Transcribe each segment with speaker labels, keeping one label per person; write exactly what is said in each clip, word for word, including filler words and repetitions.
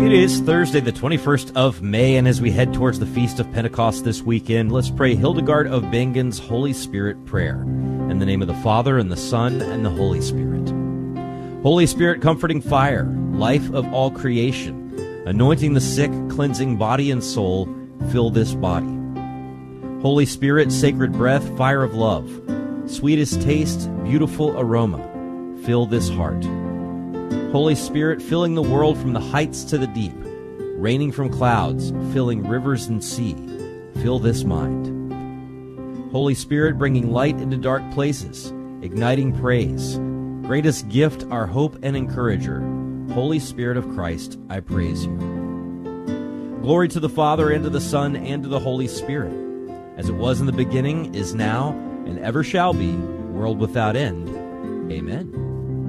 Speaker 1: It is Thursday, the twenty-first of May, and as we head towards the Feast of Pentecost this weekend, let's pray Hildegard of Bingen's Holy Spirit prayer. In the name of the Father, and the Son, and the Holy Spirit. Holy Spirit, comforting fire, life of all creation, anointing the sick, cleansing body and soul, fill this body. Holy Spirit, sacred breath, fire of love, sweetest taste, beautiful aroma, fill this heart. Holy Spirit, filling the world from the heights to the deep, raining from clouds, filling rivers and sea, fill this mind. Holy Spirit, bringing light into dark places, igniting praise, greatest gift, our hope and encourager. Holy Spirit of Christ, I praise you. Glory to the Father, and to the Son, and to the Holy Spirit, as it was in the beginning, is now, and ever shall be, world without end. Amen.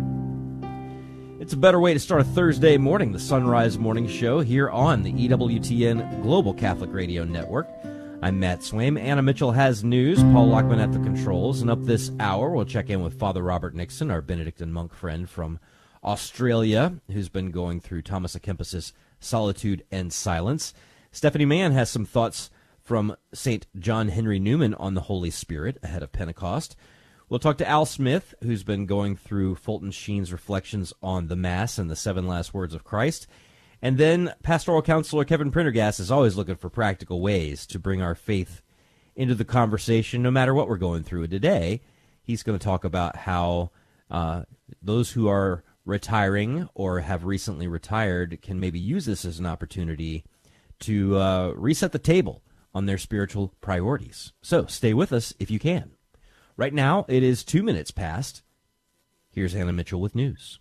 Speaker 1: It's a better way to start a Thursday morning, the Sunrise Morning Show, here on the E W T N Global Catholic Radio Network. I'm Matt Swaim. Anna Mitchell has news. Paul Lockman at the controls. And up this hour, we'll check in with Father Robert Nixon, our Benedictine monk friend from Australia, who's been going through Thomas à Kempis's Solitude and Silence. Stephanie Mann has some thoughts from Saint John Henry Newman on the Holy Spirit ahead of Pentecost. We'll talk to Al Smith, who's been going through Fulton Sheen's reflections on the Mass and the seven last words of Christ. And then pastoral counselor Kevin Prendergast is always looking for practical ways to bring our faith into the conversation, no matter what we're going through. And today, he's going to talk about how uh, those who are retiring or have recently retired can maybe use this as an opportunity to uh, reset the table on their spiritual priorities. So stay with us if you can. Right now, it is two minutes past. Here's Anna Mitchell with news.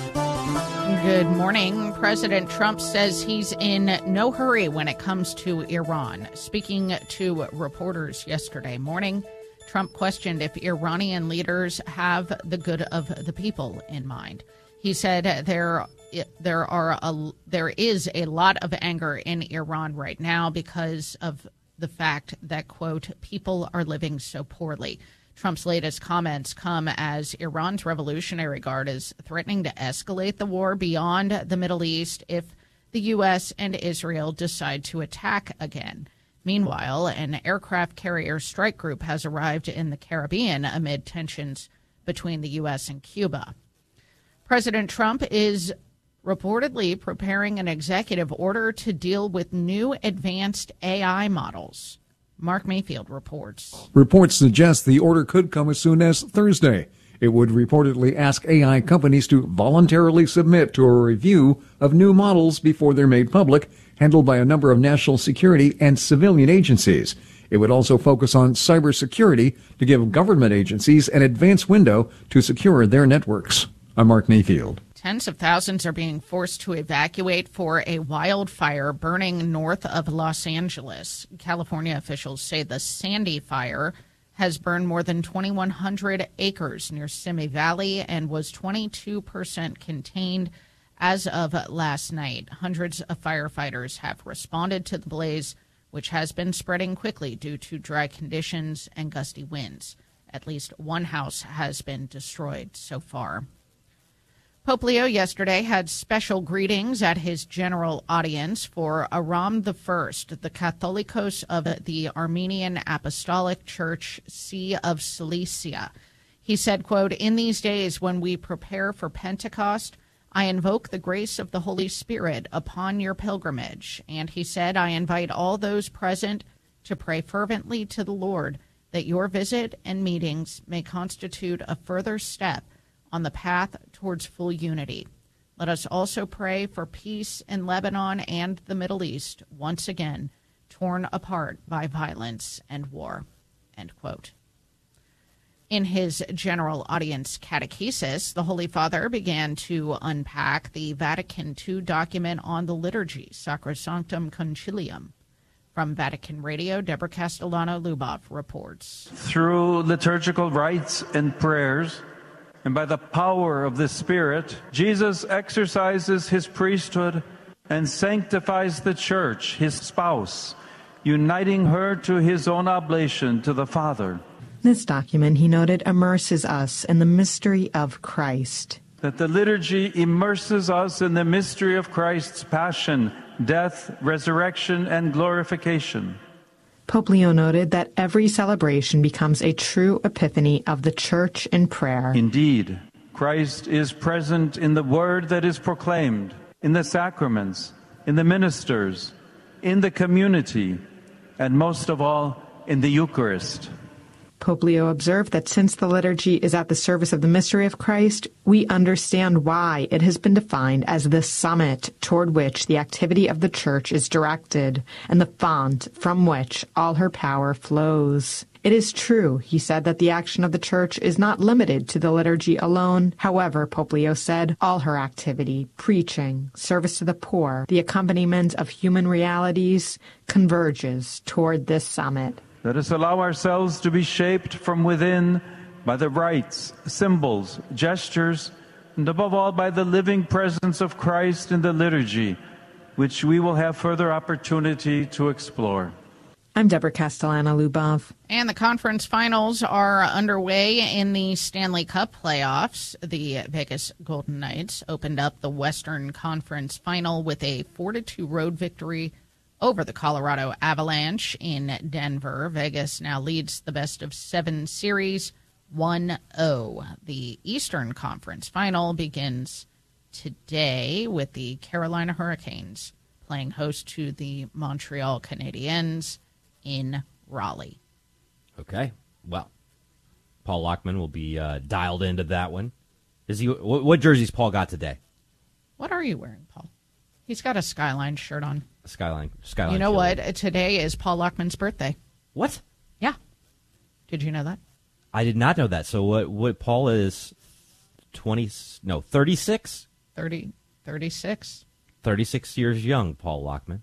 Speaker 2: Good morning. President Trump says he's in no hurry when it comes to Iran. Speaking to reporters yesterday morning, Trump questioned if Iranian leaders have the good of the people in mind. He said there there are a, there is a lot of anger in Iran right now because of the fact that, quote, people are living so poorly. Trump's latest comments come as Iran's Revolutionary Guard is threatening to escalate the war beyond the Middle East if the U S and Israel decide to attack again. Meanwhile, an aircraft carrier strike group has arrived in the Caribbean amid tensions between the U S and Cuba. President Trump is reportedly preparing an executive order to deal with new advanced A I models. Mark Mayfield reports.
Speaker 3: Reports suggest the order could come as soon as Thursday. It would reportedly ask A I companies to voluntarily submit to a review of new models before they're made public, handled by a number of national security and civilian agencies. It would also focus on cybersecurity to give government agencies an advance window to secure their networks. I'm Mark Mayfield.
Speaker 2: Tens of thousands are being forced to evacuate for a wildfire burning north of Los Angeles. California officials say the Sandy Fire has burned more than twenty-one hundred acres near Simi Valley and was twenty-two percent contained as of last night. Hundreds of firefighters have responded to the blaze, which has been spreading quickly due to dry conditions and gusty winds. At least one house has been destroyed so far. Pope Leo yesterday had special greetings at his general audience for Aram the First, the Catholicos of the Armenian Apostolic Church, See of Cilicia. He said, quote, "In these days when we prepare for Pentecost, I invoke the grace of the Holy Spirit upon your pilgrimage." And he said, "I invite all those present to pray fervently to the Lord that your visit and meetings may constitute a further step on the path towards full unity. Let us also pray for peace in Lebanon and the Middle East, once again torn apart by violence and war." End quote. In his general audience catechesis, the Holy Father began to unpack the Vatican two document on the liturgy, Sacrosanctum Concilium. From Vatican Radio, Deborah Castellano-Lubov reports.
Speaker 4: Through liturgical rites and prayers, and by the power of the Spirit, Jesus exercises his priesthood and sanctifies the Church, his spouse, uniting her to his own oblation to the Father.
Speaker 5: This document, he noted, immerses us in the mystery of Christ.
Speaker 4: that the liturgy immerses us in the mystery of Christ's passion, death, resurrection, and glorification.
Speaker 5: Pope Leo noted that every celebration becomes a true epiphany of the Church in prayer.
Speaker 4: Indeed, Christ is present in the word that is proclaimed, in the sacraments, in the ministers, in the community, and most of all, in the Eucharist.
Speaker 5: Pope Leo observed that since the liturgy is at the service of the mystery of Christ, we understand why it has been defined as the summit toward which the activity of the Church is directed and the font from which all her power flows. It is true, he said, that the action of the Church is not limited to the liturgy alone. However, Pope Leo said, all her activity, preaching, service to the poor, the accompaniment of human realities, converges toward this summit.
Speaker 4: Let us allow ourselves to be shaped from within by the rites, symbols, gestures, and above all by the living presence of Christ in the liturgy, which we will have further opportunity to explore.
Speaker 5: I'm Deborah Castellana-Lubov.
Speaker 2: And the conference finals are underway in the Stanley Cup playoffs. The Vegas Golden Knights opened up the Western Conference final with a four to two road victory over the Colorado Avalanche in Denver. Vegas now leads the best of seven series one oh. The Eastern Conference final begins today with the Carolina Hurricanes playing host to the Montreal Canadiens in Raleigh.
Speaker 1: Okay. Well, Paul Lockman will be uh, dialed into that one. Is he? What, what jerseys Paul got today?
Speaker 2: What are you wearing, Paul? He's got a Skyline shirt on.
Speaker 1: Skyline. Skyline.
Speaker 2: You know
Speaker 1: Philly.
Speaker 2: what? Today is Paul Lockman's birthday.
Speaker 1: What?
Speaker 2: Yeah. Did you know that?
Speaker 1: I did not know that. So what? What? Paul is twenty? No, thirty-six.
Speaker 2: thirty, thirty-six.
Speaker 1: Thirty-six years young, Paul Lockman.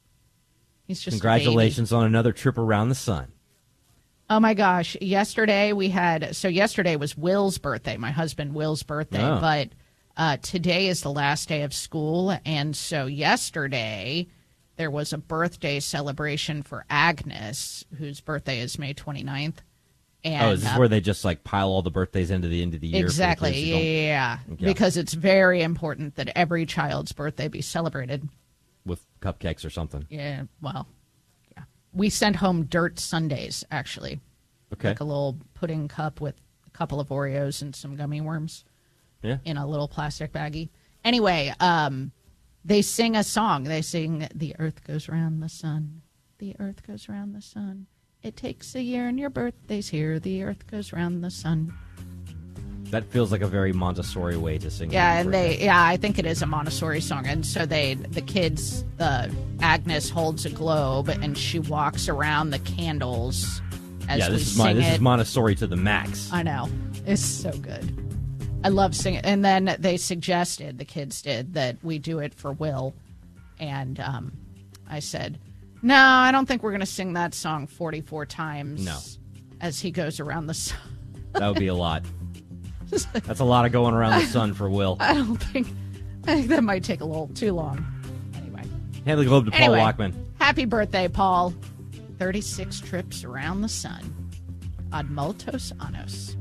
Speaker 2: He's just
Speaker 1: Congratulations on another trip around the sun.
Speaker 2: Oh my gosh! Yesterday we had so yesterday was Will's birthday, my husband Will's birthday,
Speaker 1: Oh.
Speaker 2: but uh, today is the last day of school, and so yesterday there was a birthday celebration for Agnes, whose birthday is May twenty-ninth. And,
Speaker 1: oh, is this
Speaker 2: uh,
Speaker 1: where they just like pile all the birthdays into the end of the year?
Speaker 2: exactly?
Speaker 1: For the kids who don't-
Speaker 2: Yeah,
Speaker 1: Okay.
Speaker 2: because it's very important that every child's birthday be celebrated.
Speaker 1: with cupcakes or something.
Speaker 2: Yeah, well, yeah. We sent home dirt sundaes, actually.
Speaker 1: Okay.
Speaker 2: Like a little pudding cup with a couple of Oreos and some gummy worms
Speaker 1: Yeah.
Speaker 2: in a little plastic baggie. Anyway, um, they sing a song. They sing, "The earth goes round the sun. The earth goes round the sun. It takes a year and your birthday's here. The earth goes round the sun."
Speaker 1: That feels like a very Montessori way to sing.
Speaker 2: Yeah,
Speaker 1: happy
Speaker 2: and
Speaker 1: birthday.
Speaker 2: they, yeah, I think it is a Montessori song. And so they, the kids, the Agnes holds a globe and she walks around the candles as
Speaker 1: yeah,
Speaker 2: we
Speaker 1: this is
Speaker 2: sing
Speaker 1: my, this
Speaker 2: it.
Speaker 1: is Montessori to the max.
Speaker 2: I know. It's so good. I love singing. And then they suggested, the kids did, that we do it for Will. And um, I said, no, I don't think we're going to sing that song forty-four times
Speaker 1: No.
Speaker 2: as he goes around the sun.
Speaker 1: That would be a lot. That's a lot of going around the sun for Will.
Speaker 2: I don't think, I think that might take a little too long. Anyway.
Speaker 1: Hand the globe to Paul
Speaker 2: Anyway,
Speaker 1: Lockman.
Speaker 2: Happy birthday, Paul. thirty-six trips around the sun. Ad multos annos.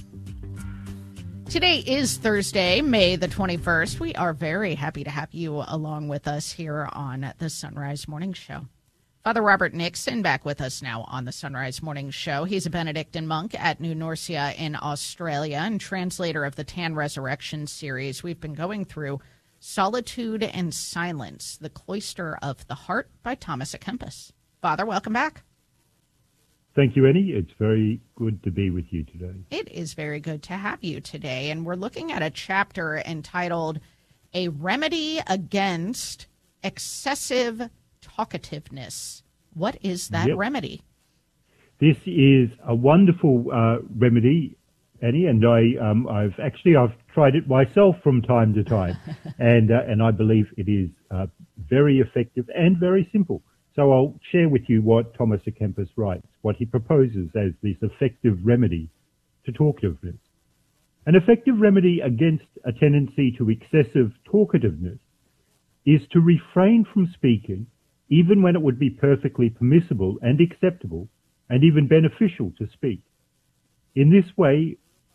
Speaker 2: Today is Thursday, May the twenty-first. We are very happy to have you along with us here on the Sunrise Morning Show. Father Robert Nixon back with us now on the Sunrise Morning Show. He's a Benedictine monk at New Norcia in Australia and translator of the Tan Resurrection series. We've been going through Solitude and Silence, The Cloister of the Heart by Thomas à Kempis. Father, welcome back.
Speaker 6: Thank you, Annie. It's very good to be with you today.
Speaker 2: It is very good to have you today. And we're looking at a chapter entitled A Remedy Against Excessive Talkativeness. What is that
Speaker 6: Yep.
Speaker 2: remedy?
Speaker 6: This is a wonderful uh, remedy, Annie, and I, um, I've actually I've tried it myself from time to time, and uh, and I believe it is uh, very effective and very simple. So I'll share with you what Thomas à Kempis writes, what he proposes as this effective remedy to talkativeness. An effective remedy against a tendency to excessive talkativeness is to refrain from speaking even when it would be perfectly permissible and acceptable and even beneficial to speak. In this way,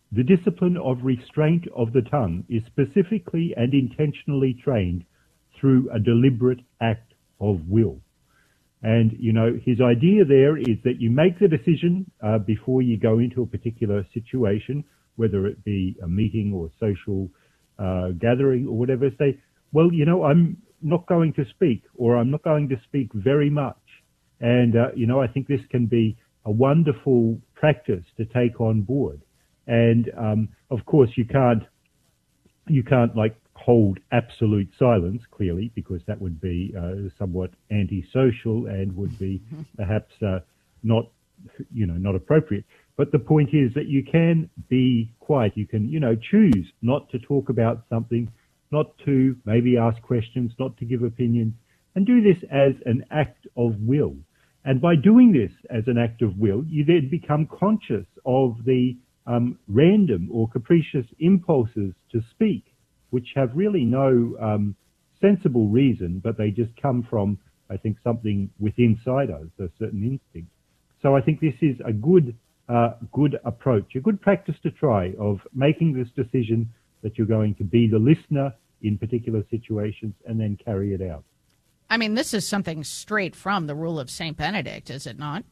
Speaker 6: The discipline of restraint of the tongue is specifically and intentionally trained through a deliberate act of will. And, you know, his idea there is that you make the decision uh, before you go into a particular situation, whether it be a meeting or a social uh, gathering or whatever. Say, well, you know, I'm not going to speak, or I'm not going to speak very much. And, uh, you know, I think this can be a wonderful practice to take on board. And, um, of course, you can't, you can't like hold absolute silence, clearly, because that would be uh, somewhat antisocial and would be perhaps uh, not, you know, not appropriate. But the point is that you can be quiet. You can, you know, choose not to talk about something, not to maybe ask questions, not to give opinions, and do this as an act of will. And by doing this as an act of will, you then become conscious of the um, random or capricious impulses to speak, which have really no um, sensible reason, but they just come from, I think, something within inside us, a certain instinct. So I think this is a good, uh, good approach, a good practice to try of making this decision that you're going to be the listener in particular situations and then carry it out.
Speaker 2: I mean, this is something straight from the rule of Saint Benedict, is it not?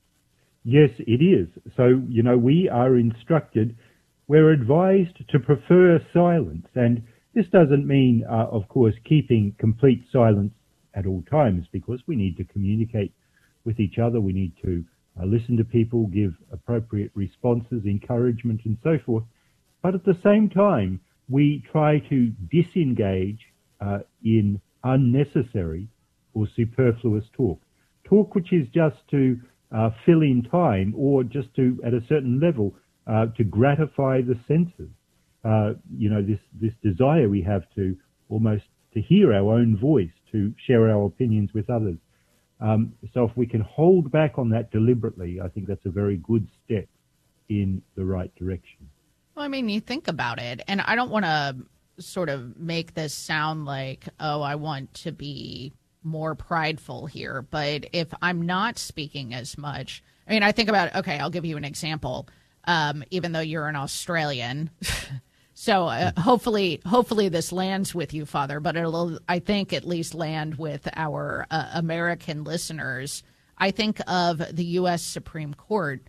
Speaker 6: Yes, it is. So, you know, we are instructed, we're advised to prefer silence. And this doesn't mean, uh, of course, keeping complete silence at all times, because we need to communicate with each other. We need to uh, listen to people, give appropriate responses, encouragement, and so forth. But at the same time, we try to disengage uh, in unnecessary or superfluous talk. Talk which is just to uh, fill in time, or just to, at a certain level, uh, to gratify the senses. Uh, you know, this, this desire we have to almost to hear our own voice, to share our opinions with others. Um, so if we can hold back on that deliberately, I think that's a very good step in the right direction.
Speaker 2: Well, I mean, you think about it, and I don't want to sort of make this sound like, oh, I want to be more prideful here. But if I'm not speaking as much, I mean, I think about, okay, I'll give you an example. Um, even though you're an Australian, so uh, hopefully, hopefully this lands with you, Father. But it'll, I think, at least land with our uh, American listeners. I think of the U S Supreme Court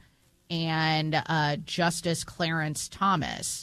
Speaker 2: and uh, Justice Clarence Thomas.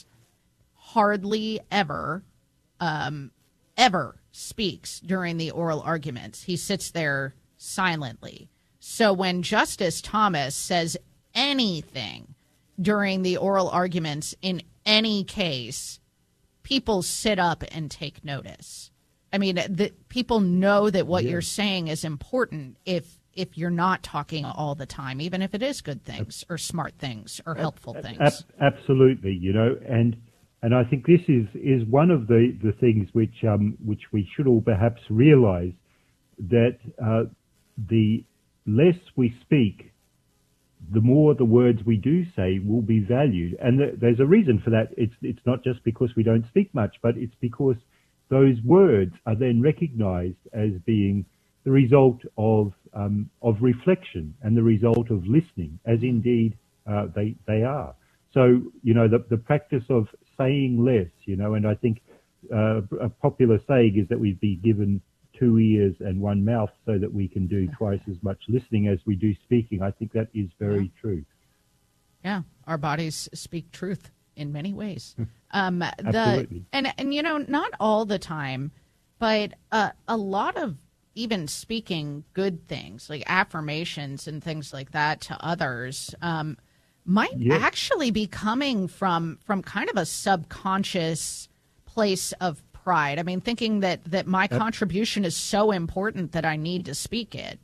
Speaker 2: Hardly ever, um, ever speaks during the oral arguments. He sits there silently. So when Justice Thomas says anything during the oral arguments in any case, people sit up and take notice. I mean, the, people know that what yeah. you're saying is important if if you're not talking all the time, even if it is good things or smart things or helpful things.
Speaker 6: Ab- absolutely, you know, and and I think this is, is one of the, the things which um which we should all perhaps realize, that uh, the less we speak, the more the words we do say will be valued. And th- there's a reason for that. It's it's not just because we don't speak much, but it's because those words are then recognized as being the result of um, of reflection and the result of listening, as indeed uh, they they are. So, you know, the, the practice of saying less, you know, and I think uh, a popular saying is that we'd be given two ears and one mouth so that we can do twice as much listening as we do speaking. I think that is very
Speaker 2: yeah.
Speaker 6: true.
Speaker 2: Yeah, our bodies speak truth in many ways. Um,
Speaker 6: Absolutely.
Speaker 2: The, and, and, you know, not all the time, but uh, a lot of even speaking good things, like affirmations and things like that to others, um, might yes. actually be coming from from kind of a subconscious place of pride. I mean, thinking that, that my uh, contribution is so important that I need to speak it.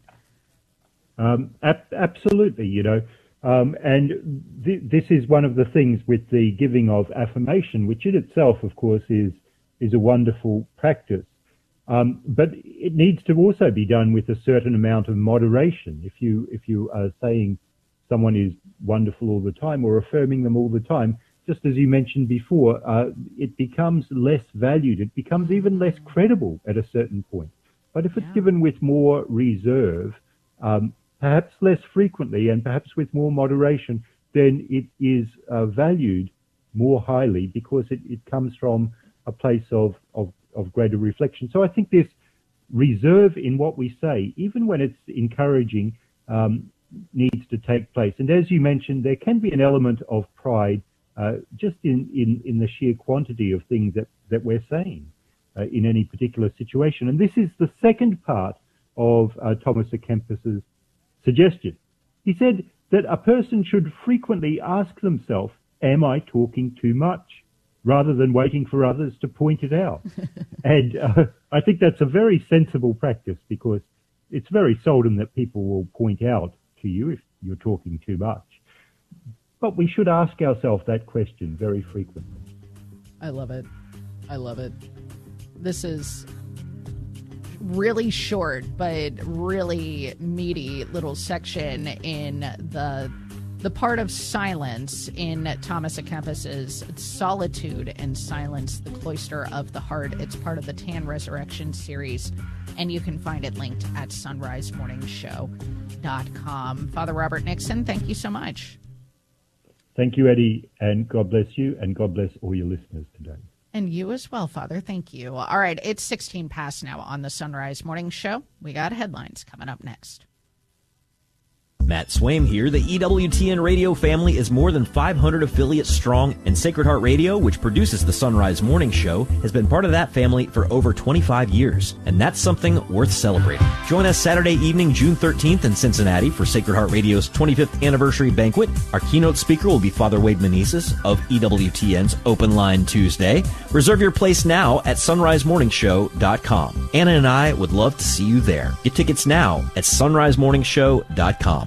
Speaker 6: Um, ab- absolutely, you know. Um, and th- this is one of the things with the giving of affirmation, which in itself, of course, is is a wonderful practice. Um, but it needs to also be done with a certain amount of moderation. If you if you are saying someone is wonderful all the time or affirming them all the time, just as you mentioned before, uh, it becomes less valued. It becomes even less credible at a certain point. But if it's
Speaker 2: yeah.
Speaker 6: given with more reserve, um, perhaps less frequently and perhaps with more moderation, then it is uh, valued more highly because it, it comes from a place of, of, of greater reflection. So I think this reserve in what we say, even when it's encouraging, um, needs to take place. And as you mentioned, there can be an element of pride uh, just in, in, in the sheer quantity of things that, that we're saying uh, in any particular situation. And this is the second part of uh, Thomas à Kempis's suggestion. He said that a person should frequently ask themselves, am I talking too much? Rather than waiting for others to point it out. And uh, I think that's a very sensible practice, because it's very seldom that people will point out to you if you're talking too much. But we should ask ourselves that question very frequently.
Speaker 2: I love it. I love it. This is really short, but really meaty little section in the the part of silence in Thomas à Kempis's Solitude and Silence, the Cloister of the Heart. It's part of the Tan Resurrection series, and you can find it linked at sunrise morning show dot com. Father Robert Nixon, thank you so much.
Speaker 6: Thank you, Eddie, and God bless you, and God bless all your listeners today.
Speaker 2: And you as well, Father. Thank you. All right, it's sixteen past now on the Sunrise Morning Show. We got headlines coming up next.
Speaker 1: Matt Swaim here. The E W T N radio family is more than five hundred affiliates strong, and Sacred Heart Radio, which produces the Sunrise Morning Show, has been part of that family for over twenty-five years, and that's something worth celebrating. Join us Saturday evening, June thirteenth in Cincinnati for Sacred Heart Radio's twenty-fifth anniversary banquet. Our keynote speaker will be Father Wade Menezes of E W T N's Open Line Tuesday. Reserve your place now at sunrise morning show dot com. Anna and I would love to see you there. Get tickets now at sunrise morning show dot com.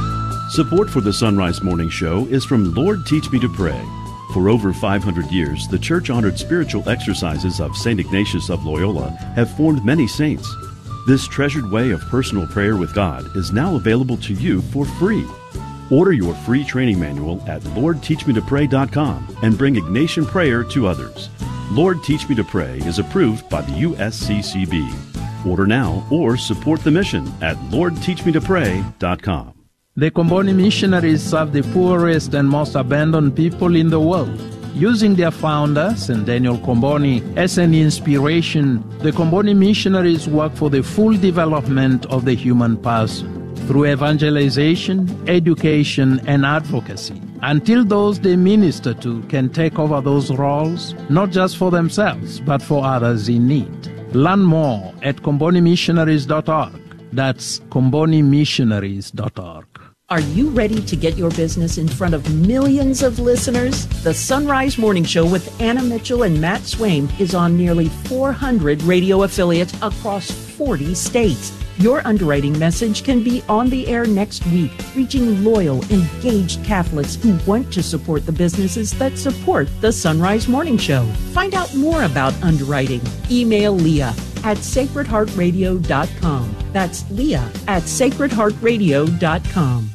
Speaker 7: Support for the Sunrise Morning Show is from Lord Teach Me to Pray. For over five hundred years, the church-honored spiritual exercises of Saint Ignatius of Loyola have formed many saints. This treasured way of personal prayer with God is now available to you for free. Order your free training manual at lord teach me to pray dot com and bring Ignatian prayer to others. Lord Teach Me to Pray is approved by the U S C C B. Order now or support the mission at lord teach me to pray dot com.
Speaker 8: The Comboni missionaries serve the poorest and most abandoned people in the world. Using their founder, Saint Daniel Comboni, as an inspiration, the Comboni missionaries work for the full development of the human person through evangelization, education, and advocacy, until those they minister to can take over those roles, not just for themselves, but for others in need. Learn more at comboni missionaries dot org. That's comboni missionaries dot org.
Speaker 9: Are you ready to get your business in front of millions of listeners? The Sunrise Morning Show with Anna Mitchell and Matt Swaim is on nearly four hundred radio affiliates across forty states. Your underwriting message can be on the air next week, reaching loyal, engaged Catholics who want to support the businesses that support the Sunrise Morning Show. Find out more about underwriting. Email Leah at sacred heart radio dot com. That's Leah at sacred heart radio dot com.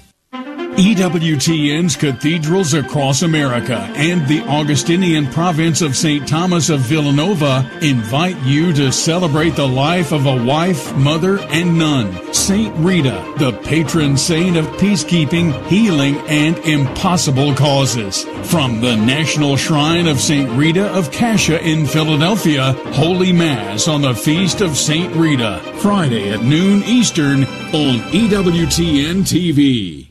Speaker 10: E W T N's cathedrals across America and the Augustinian province of Saint Thomas of Villanova invite you to celebrate the life of a wife, mother, and nun, Saint Rita, the patron saint of peacekeeping, healing, and impossible causes. From the National Shrine of Saint Rita of Cascia in Philadelphia, Holy Mass on the Feast of Saint Rita, Friday at noon Eastern on E W T N T V.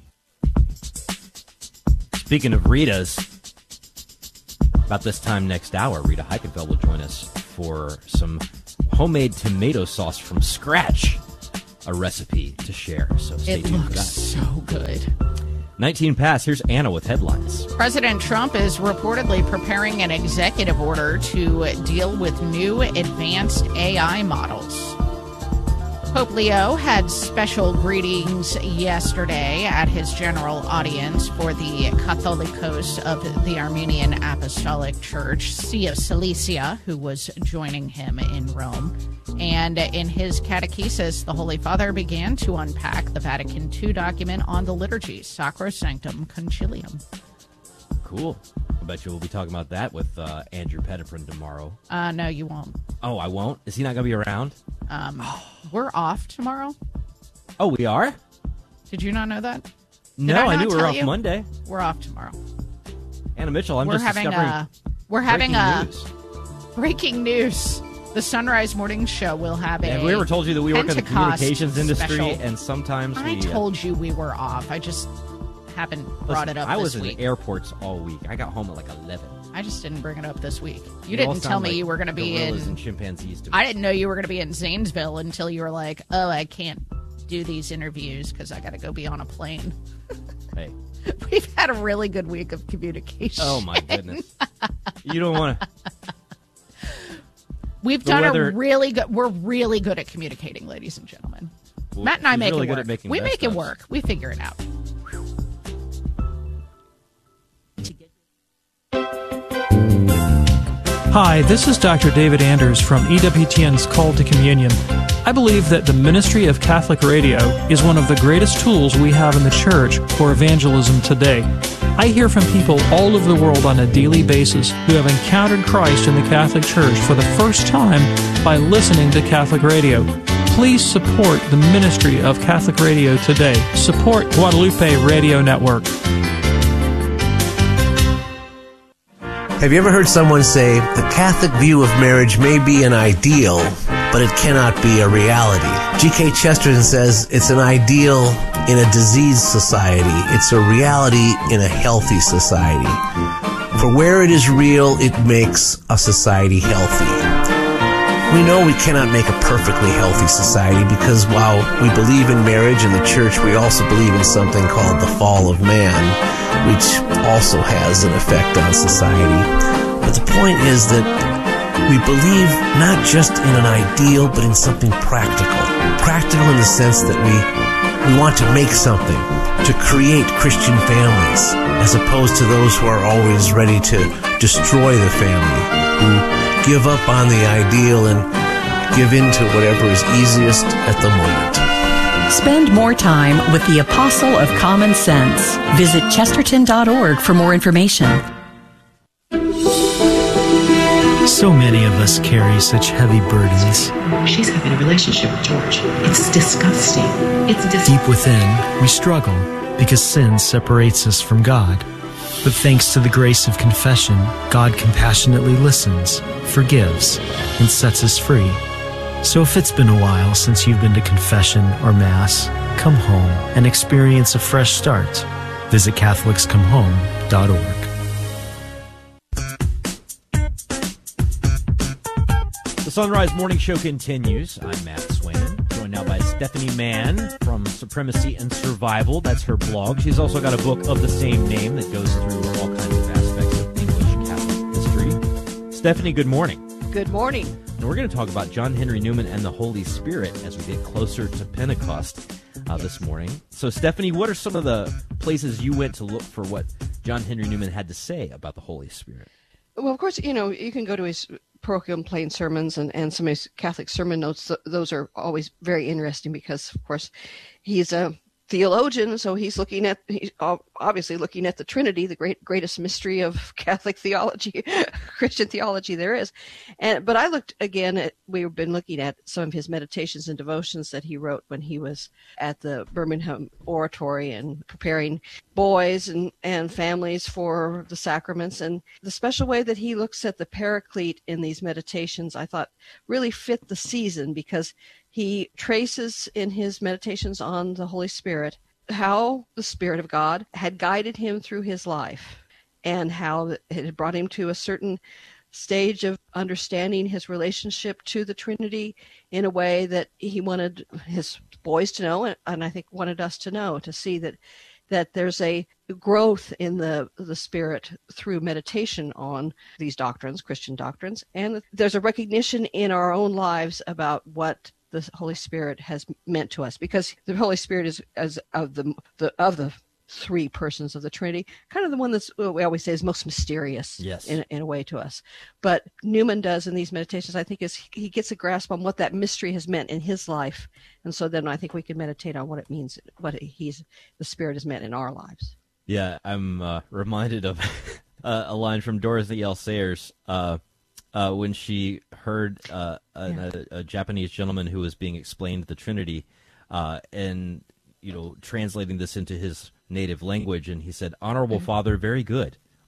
Speaker 1: Speaking of Ritas, about this time next hour, Rita Heikenfeld will join us for some homemade tomato sauce from scratch, a recipe to share. So stay
Speaker 2: it
Speaker 1: tuned for
Speaker 2: looks
Speaker 1: that.
Speaker 2: So good.
Speaker 1: nineteen past. Here's Anna with headlines.
Speaker 2: President Trump is reportedly preparing an executive order to deal with new advanced A I models. Pope Leo had special greetings yesterday at his general audience for the Catholicos of the Armenian Apostolic Church, Sia Cilicia, who was joining him in Rome. And in his catechesis, the Holy Father began to unpack the Vatican Two document on the liturgy, Sacrosanctum Concilium.
Speaker 1: Cool. I bet you we'll be talking about that with uh, Andrew Petiprin tomorrow.
Speaker 2: Uh, no, you won't.
Speaker 1: Oh, I won't? Is he not going to be around?
Speaker 2: Um, we're off tomorrow.
Speaker 1: Oh, we are?
Speaker 2: Did you not know that? Did
Speaker 1: No,
Speaker 2: I,
Speaker 1: I knew we were
Speaker 2: tell
Speaker 1: off
Speaker 2: you?
Speaker 1: Monday.
Speaker 2: We're off tomorrow.
Speaker 1: Anna Mitchell, I'm
Speaker 2: we're
Speaker 1: just
Speaker 2: having
Speaker 1: discovering
Speaker 2: a we're having a
Speaker 1: news.
Speaker 2: breaking news. The Sunrise Morning Show will have a.
Speaker 1: Have we ever told you that we work in the
Speaker 2: Pentecost
Speaker 1: communications industry,
Speaker 2: special.
Speaker 1: and sometimes
Speaker 2: I
Speaker 1: we, uh,
Speaker 2: told you we were off. I just haven't brought
Speaker 1: listen,
Speaker 2: it up
Speaker 1: I
Speaker 2: this
Speaker 1: was
Speaker 2: week.
Speaker 1: in airports all week. I got home at like eleven.
Speaker 2: I just didn't bring it up this week. You,
Speaker 1: You all
Speaker 2: didn't tell
Speaker 1: sound
Speaker 2: me
Speaker 1: like
Speaker 2: you were going to be
Speaker 1: gorillas
Speaker 2: in.
Speaker 1: and chimpanzees to me.
Speaker 2: I didn't know you were going to be in Zanesville until you were like, "Oh, I can't do these interviews because I got to go be on a plane."
Speaker 1: Hey.
Speaker 2: We've had a really good week of communication.
Speaker 1: Oh my goodness! You don't want to.
Speaker 2: We've
Speaker 1: The
Speaker 2: done
Speaker 1: weather-
Speaker 2: a really good. We're really good at communicating, ladies and gentlemen.
Speaker 1: Well,
Speaker 2: Matt and I
Speaker 1: she's
Speaker 2: make
Speaker 1: really
Speaker 2: it
Speaker 1: good
Speaker 2: work.
Speaker 1: at making
Speaker 2: we
Speaker 1: best
Speaker 2: make it
Speaker 1: ofs.
Speaker 2: work. We figure it out.
Speaker 11: Hi, this is Doctor David Anders from E W T N's Call to Communion. I believe that the ministry of Catholic radio is one of the greatest tools we have in the church for evangelism today. I hear from people all over the world on a daily basis who have encountered Christ in the Catholic Church for the first time by listening to Catholic radio. Please support the ministry of Catholic radio today. Support Guadalupe Radio Network.
Speaker 12: Have you ever heard someone say, the Catholic view of marriage may be an ideal, but it cannot be a reality? G K Chesterton says it's an ideal in a diseased society. It's a reality in a healthy society. For where it is real, it makes a society healthy. We know we cannot make a perfectly healthy society because while we believe in marriage in the church, we also believe in something called the fall of man, which also has an effect on society. But the point is that we believe not just in an ideal, but in something practical. Practical in the sense that we, we want to make something, to create Christian families, as opposed to those who are always ready to destroy the family, who give up on the ideal and give in to whatever is easiest at the moment.
Speaker 13: Spend more time with the Apostle of Common Sense. Visit chesterton dot org for more information.
Speaker 14: So many of us carry such heavy burdens.
Speaker 15: She's having a relationship with George. It's disgusting. It's dis-
Speaker 14: Deep within, we struggle because sin separates us from God. But thanks to the grace of confession, God compassionately listens, forgives, and sets us free. So if it's been a while since you've been to confession or Mass, come home and experience a fresh start. Visit Catholics Come Home dot org.
Speaker 1: The Sunrise Morning Show continues. I'm Matt Swain, joined now by Stephanie Mann from Supremacy and Survival. That's her blog. She's also got a book of the same name that goes through all kinds of aspects of English Catholic history. Stephanie, good morning.
Speaker 16: Good morning.
Speaker 1: And we're going to talk about John Henry Newman and the Holy Spirit as we get closer to Pentecost uh, this morning. So, Stephanie, what are some of the places you went to look for what John Henry Newman had to say about the Holy Spirit?
Speaker 16: Well, of course, you know, you can go to his parochial and plain sermons and, and some of his Catholic sermon notes. Those are always very interesting because, of course, he's a theologian, so he's looking at, he's obviously looking at the Trinity, the great greatest mystery of Catholic theology, Christian theology there is. And but I looked again at, we've been looking at some of his meditations and devotions that he wrote when he was at the Birmingham Oratory and preparing boys and, and families for the sacraments. And the special way that he looks at the Paraclete in these meditations, I thought really fit the season because he traces in his meditations on the Holy Spirit how the Spirit of God had guided him through his life and how it had brought him to a certain stage of understanding his relationship to the Trinity in a way that he wanted his boys to know, and I think wanted us to know, to see that that there's a growth in the the Spirit through meditation on these doctrines, Christian doctrines, and there's a recognition in our own lives about what the Holy Spirit has meant to us, because the Holy Spirit is, as of the, the of the three persons of the Trinity, kind of the one that's, we always say, is most mysterious.
Speaker 1: Yes.
Speaker 16: in, in a way to us. But Newman does in these meditations, I think, is he gets a grasp on what that mystery has meant in his life, and so then I think we can meditate on what it means, what he's the Spirit has meant in our lives.
Speaker 1: Yeah, I'm uh, reminded of uh, a line from Dorothy L. Sayers. Uh, Uh, when she heard uh, a,
Speaker 16: Yeah.
Speaker 1: a, a Japanese gentleman who was being explained the Trinity, uh, and you know, translating this into his native language, and he said, "Honorable
Speaker 16: Mhm.
Speaker 1: Father, very good.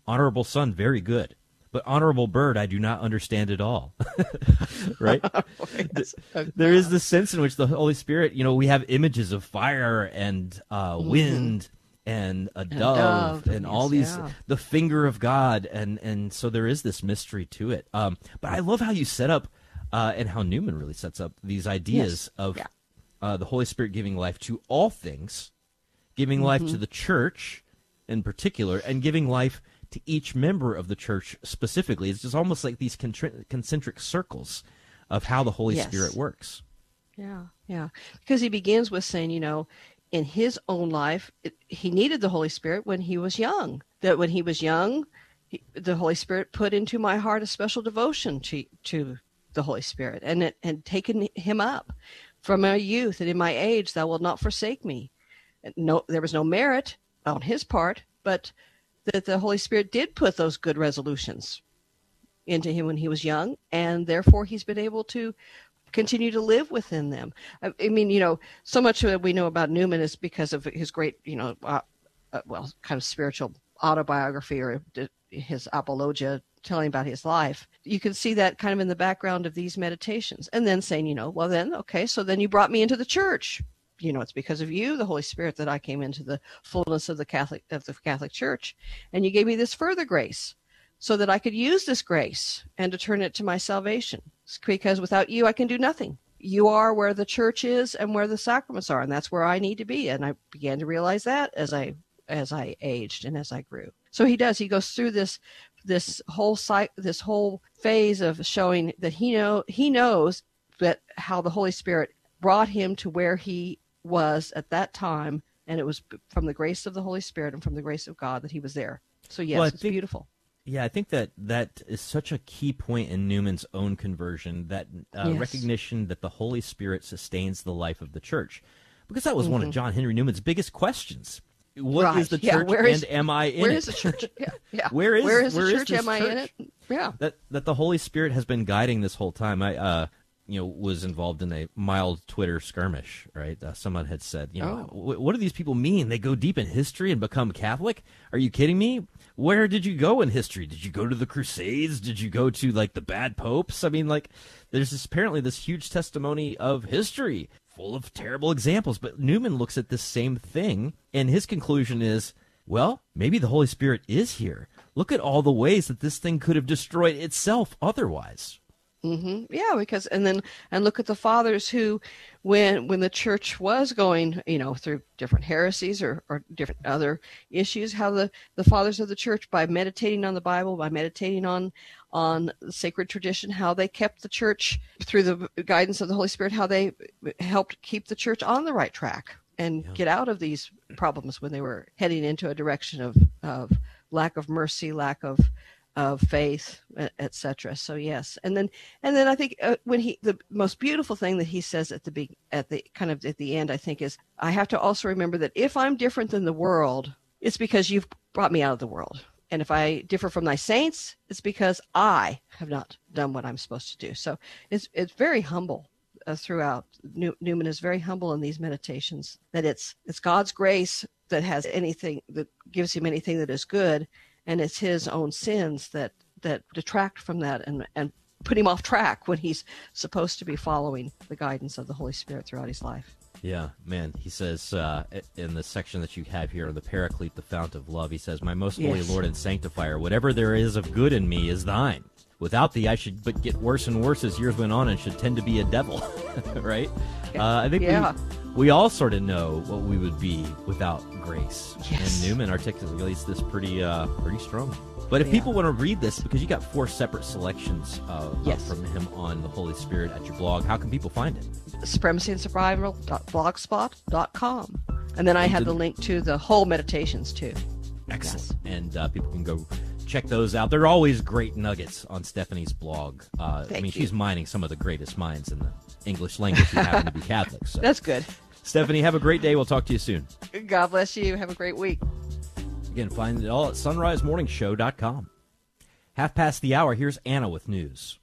Speaker 1: Honorable son, very good. But honorable bird, I do not understand at all. Right? Oh, yes. There is this sense in which the Holy Spirit, you know, we have images of fire and uh, wind mm-hmm. and a dove and, dove, and all yes, these, yeah. the finger of God. And, and so there is this mystery to it. Um, but I love how you set up uh, and how Newman really sets up these ideas yes. of yeah. uh, the Holy Spirit giving life to all things, giving mm-hmm. life to the church in particular, and giving life to each member of the church specifically. It's just almost like these contri- concentric circles of how the Holy yes. Spirit works.
Speaker 16: Yeah, yeah. Because he begins with saying, you know, in his own life, it, he needed the Holy Spirit when he was young. That when he was young, he, the Holy Spirit put into my heart a special devotion to to the Holy Spirit, and it and taken him up from my youth, and in my age, thou wilt not forsake me. No, there was no merit on his part, but that the Holy Spirit did put those good resolutions into him when he was young, and therefore he's been able to continue to live within them. I, I mean, you know, so much that we know about Newman is because of his great, you know, uh, uh, well, kind of spiritual autobiography, or his apologia telling about his life. You can see that kind of in the background of these meditations, and then saying, you know, well then, okay, so then you brought me into the church. You know, it's because of you, the Holy Spirit, that I came into the fullness of the Catholic of the Catholic Church, and you gave me this further grace, so that I could use this grace and to turn it to my salvation. It's because without you, I can do nothing. You are where the church is and where the sacraments are, and that's where I need to be. And I began to realize that as I as I aged and as I grew. So he does. He goes through this this whole cycle, this whole phase of showing that he know he knows that how the Holy Spirit brought him to where he was at that time, and it was from the grace of the Holy Spirit and from the grace of God that he was there. So yes, well, it's think, beautiful.
Speaker 1: Yeah, I think that that is such a key point in Newman's own conversion, that uh, yes. recognition that the Holy Spirit sustains the life of the church, because that was mm-hmm. one of John Henry Newman's biggest questions. What right. is the church, yeah, is, and am I in
Speaker 16: where
Speaker 1: it?
Speaker 16: Where is the church? Yeah, yeah.
Speaker 1: where is,
Speaker 16: where is
Speaker 1: where
Speaker 16: the church?
Speaker 1: Is
Speaker 16: am I
Speaker 1: church?
Speaker 16: in it? Yeah.
Speaker 1: That that the Holy Spirit has been guiding this whole time. I uh you know, was involved in a mild Twitter skirmish, right? Uh, someone had said, you know,
Speaker 16: oh.
Speaker 1: what do these people mean? They go deep in history and become Catholic? Are you kidding me? Where did you go in history? Did you go to the Crusades? Did you go to, like, the bad popes? I mean, like, there's this, apparently this huge testimony of history full of terrible examples. But Newman looks at this same thing, and his conclusion is, well, maybe the Holy Spirit is here. Look at all the ways that this thing could have destroyed itself otherwise.
Speaker 16: Mm-hmm. Yeah, because and then and look at the fathers who, when when the church was going, you know, through different heresies or, or different other issues, how the, the fathers of the church, by meditating on the Bible, by meditating on on the sacred tradition, how they kept the church through the guidance of the Holy Spirit, how they helped keep the church on the right track and yeah. get out of these problems when they were heading into a direction of of lack of mercy, lack of of faith, et cetera. So yes, and then and then I think uh, when he the most beautiful thing that he says at the be, at the kind of at the end, I think, is I have to also remember that if I'm different than the world, it's because you've brought me out of the world, and if I differ from thy saints, it's because I have not done what I'm supposed to do. So it's it's very humble uh, throughout. New, Newman is very humble in these meditations. That it's it's God's grace that has anything that gives him anything that is good. And it's his own sins that, that detract from that and, and put him off track when he's supposed to be following the guidance of the Holy Spirit throughout his life.
Speaker 1: Yeah, man. He says uh, in the section that you have here, the Paraclete, the fount of love, he says, my most holy yes. Lord and sanctifier, whatever there is of good in me is thine. Without thee, I should but get worse and worse as years went on and should tend to be a devil, right? Uh, I think
Speaker 16: yeah.
Speaker 1: we, we all sort of know what we would be without grace.
Speaker 16: Yes.
Speaker 1: And Newman articulates this pretty uh, pretty strongly. But if yeah. people want to read this, because you got four separate selections uh,
Speaker 16: yes.
Speaker 1: uh, from him on the Holy Spirit at your blog, how can people find it?
Speaker 16: supremacy and survival dot blogspot dot com. And then I have the link to the whole meditations, too.
Speaker 1: Excellent. Yes. And uh, people can go check those out. There are always great nuggets on Stephanie's blog. Uh, I mean,
Speaker 16: you.
Speaker 1: she's mining some of the greatest minds in the English language who happen to be Catholic. So.
Speaker 16: That's good.
Speaker 1: Stephanie, have a great day. We'll talk to you soon.
Speaker 16: God bless you. Have a great week.
Speaker 1: Again, find it all at sunrise morning show dot com. Half past the hour, here's Anna with news.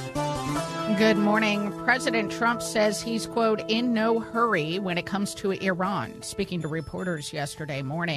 Speaker 2: Good morning. President Trump says he's, quote, in no hurry when it comes to Iran. Speaking to reporters yesterday morning,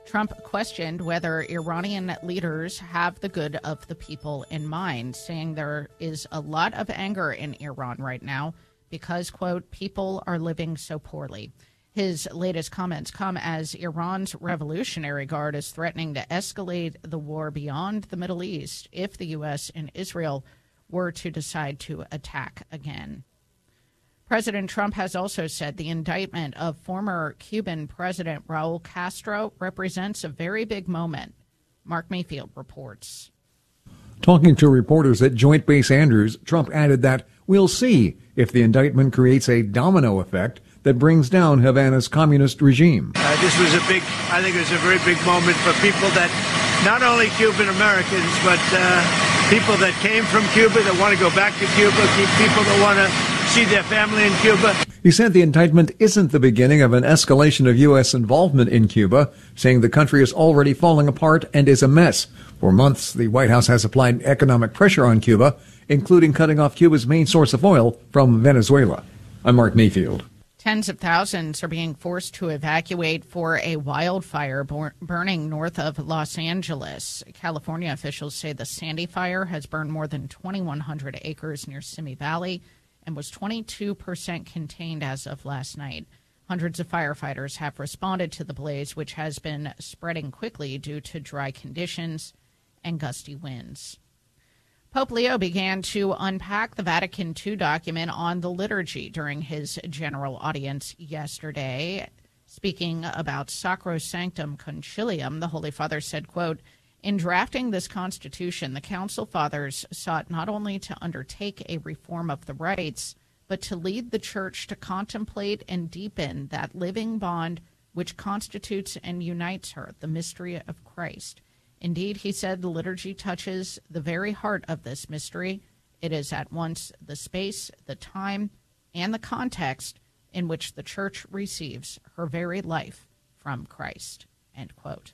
Speaker 2: Trump questioned whether Iranian leaders have the good of the people in mind, saying there is a lot of anger in Iran right now because, quote, people are living so poorly. His latest comments come as Iran's Revolutionary Guard is threatening to escalate the war beyond the Middle East if the U S and Israel were to decide to attack again. President Trump has also said the indictment of former Cuban President Raul Castro represents a very big moment. Mark Mayfield reports.
Speaker 3: Talking to reporters at Joint Base Andrews, Trump added that we'll see if the indictment creates a domino effect that brings down Havana's communist regime.
Speaker 17: Uh, this was a big, I think it was a very big moment for people that, not only Cuban Americans, but uh, people that came from Cuba, that want to go back to Cuba, people that want to see their family in Cuba.
Speaker 3: He said the indictment isn't the beginning of an escalation of U S involvement in Cuba, saying the country is already falling apart and is a mess. For months, the White House has applied economic pressure on Cuba, including cutting off Cuba's main source of oil from Venezuela. I'm Mark Mayfield.
Speaker 2: Tens of thousands are being forced to evacuate for a wildfire bor- burning north of Los Angeles. California officials say the Sandy Fire has burned more than twenty-one hundred acres near Simi Valley and was twenty-two percent contained as of last night. Hundreds of firefighters have responded to the blaze, which has been spreading quickly due to dry conditions and gusty winds. Pope Leo began to unpack the Vatican two document on the liturgy during his general audience yesterday. Speaking about Sacrosanctum Concilium, the Holy Father said, quote, "In drafting this constitution, the Council Fathers sought not only to undertake a reform of the rites, but to lead the Church to contemplate and deepen that living bond which constitutes and unites her, the mystery of Christ. Indeed," he said, "the liturgy touches the very heart of this mystery. It is at once the space, the time, and the context in which the Church receives her very life from Christ," end quote.